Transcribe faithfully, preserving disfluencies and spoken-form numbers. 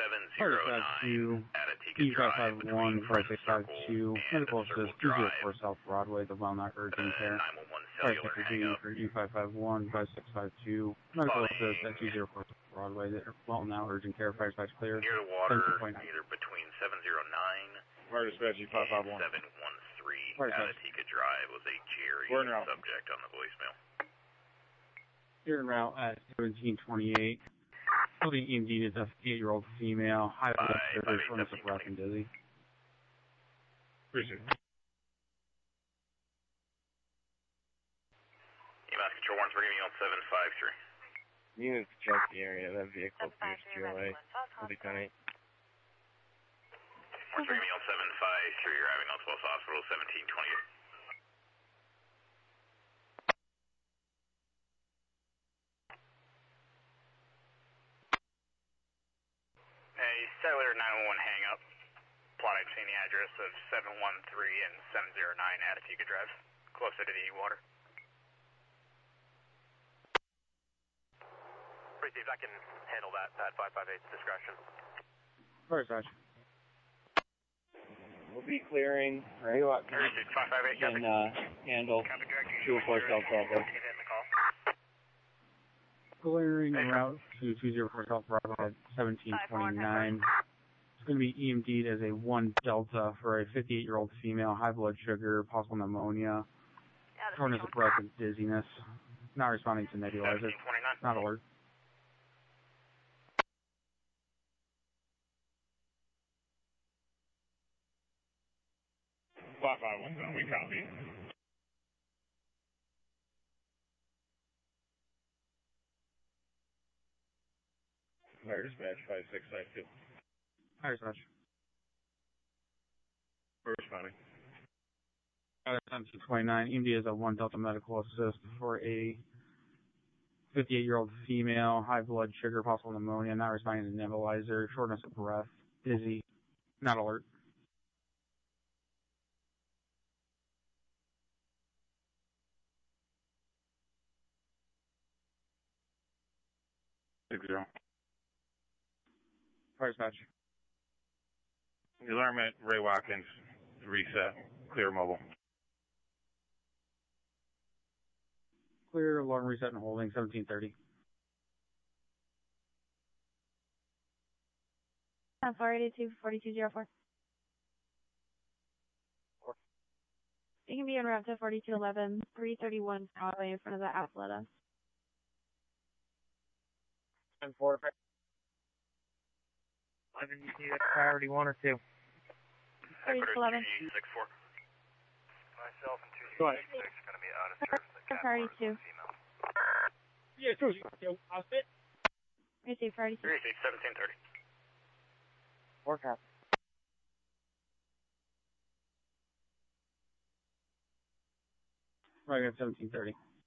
seven zero nine Attica Drive between Friends Circle and medical assist Circle two zero Drive. four South Broadway, the Valnut urgent care. nine one one Fire cellular sector hang D up. for E five five one five six five two, medical Spotting assist at two zero four South Broadway, the Valnut urgent care. Fire dispatch clear. Near the water, either between seven zero nine Fire dispatch E five five one. and seven one three Fire dispatch. Attica Drive was a Jerry We're en route. subject on the voicemail. Here en route at seventeen twenty-eight. Holding E M D is a fifty-eight-year-old female, high blood sugar, shortness of breath, and dizzy. Appreciate it. E M S Control one's bringing me on seven five three. Units check the area. That vehicle appears two oh eight. Will be ten eight. One's bringing me on seven five three. You're having Northwest Hospital seventeen twenty-eight. A cellular nine one one hang up. Plotting between the address of seven one three and seven zero nine Attica Drive, closer to the water. Received, I can handle that at five five eight's discretion. Fire dispatch. We'll be clearing. Right, what Received, five five eight, can uh, handle two oh four South Broadway. Clearing en route to two zero four South Broadway at seventeen twenty-nine. It's going to be E M D'd as a one Delta for a fifty-eight-year-old female, high blood sugar, possible pneumonia, shortness of breath, and dizziness. Not responding to nebulizer. Not alert. five five one, we copy. Fire dispatch five six five two. Fire dispatch. We're responding. At seventeen twenty-nine, E M D is a one Delta medical assist for a fifty-eight-year-old female, high blood sugar, possible pneumonia, not responding to nebulizer, shortness of breath, dizzy, not alert. Six zero. Fire dispatch. The alarm at Ray Watkins, reset, clear mobile. Clear, alarm reset and holding, seventeen thirty. four eighty-two, forty-two oh four. You can be en route to forty-two eleven, three thirty-one Broadway in front of the Athleta. ten four. eleven, you see that priority one or two? forty-two eleven. six four. Myself and two Go ahead. six are going to be out of service. The Priority two. Yeah, sure. I'll sit. Receive priority two. Received, seventeen thirty. Four copy. Right at seventeen thirty.